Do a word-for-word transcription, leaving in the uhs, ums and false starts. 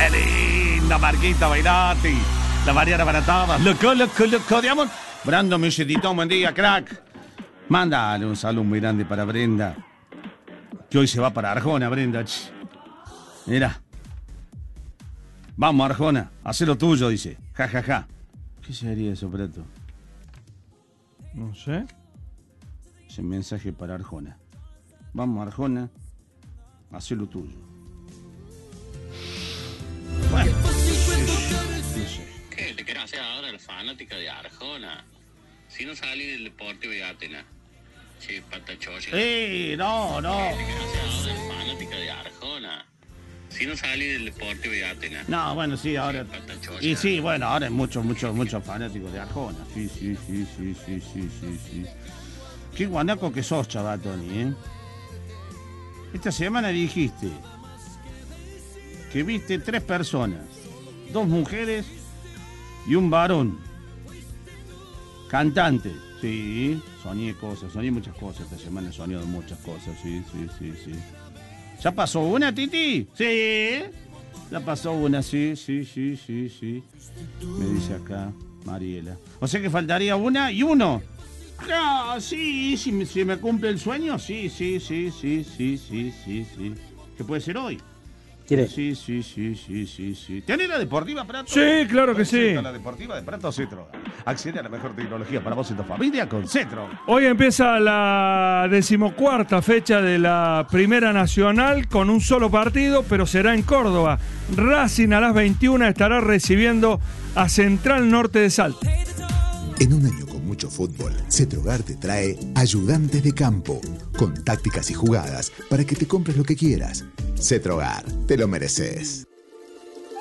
¡Qué lindo, Marquito Bailati! La Mariana para todos. Loco, loco, loco, digamos. Brando, mi chetito, buen día, crack. Mándale un saludo muy grande para Brenda, que hoy se va para Arjona, Brenda. Mira. Vamos, Arjona, haz lo tuyo, dice. Ja, ja, ja. ¿Qué sería eso, Prato? No sé. Ese mensaje para Arjona. Vamos, Arjona, haz lo tuyo. Bueno, no sé. ¿Qué te querés hacer ahora la fanática de Arjona? Si no salí del Deportivo de Atenas. Che, patachocha. ¡Eh, no, no! ¿Qué te querés hacer ahora la fanática de Arjona? Si no salí del Deportivo de Atenas. No, bueno, sí, ahora... Y sí, bueno, ahora hay muchos, muchos, muchos fanáticos de Arjona. Sí, sí, sí, sí, sí, sí, sí, sí. Qué guanaco que sos, chaval, Tony, ¿eh? Esta semana dijiste que viste tres personas, dos mujeres y un varón. Cantante. Sí, soñé cosas, soñé muchas cosas esta semana, soñé de muchas cosas, sí, sí, sí, sí. ¿Ya pasó una, Titi? Sí. Ya pasó una, sí, sí, sí, sí, sí. Me dice acá Mariela. O sea que faltaría una y uno. Ah, sí, si me, si me cumple el sueño, sí, sí, sí, sí, sí, sí, sí, sí. ¿Qué puede ser hoy? ¿Quiere? Sí, sí, sí, sí, sí, sí. ¿Tenés la deportiva, Prato? Sí, claro que sí. La deportiva de Prato Cetro. Accede a la mejor tecnología para vos y tu familia con Cetro. Hoy empieza la decimocuarta fecha de la Primera Nacional con un solo partido, pero será en Córdoba. Racing a las veintiuna estará recibiendo a Central Norte de Salta. En un año con mucho fútbol, Cetrogar te trae Ayudantes de Campo, con tácticas y jugadas para que te compres lo que quieras. Cetrogar, te lo mereces.